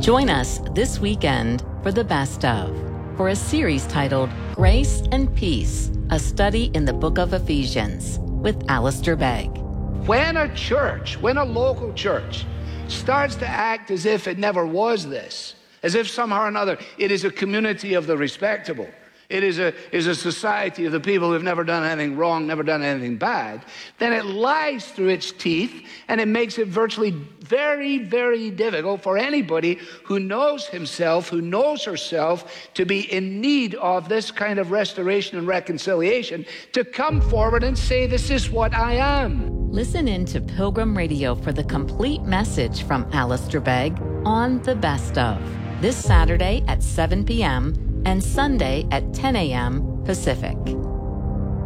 Join us this weekend for the Best Of, for a series titled Grace and Peace, a study in the book of Ephesians with Alistair Begg. When a local church starts to act as if it never was this, as if somehow or another it is a community of the respectable, it is a society of the people who have never done anything wrong, never done anything bad, then it lies through its teeth, and it makes it virtually very, very difficult for anybody who knows himself, who knows herself, to be in need of this kind of restoration and reconciliation, to come forward and say, this is what I am. Listen in to Pilgrim Radio for the complete message from Alistair Begg on The Best Of, this Saturday at 7 p.m. and Sunday at 10 a.m. Pacific.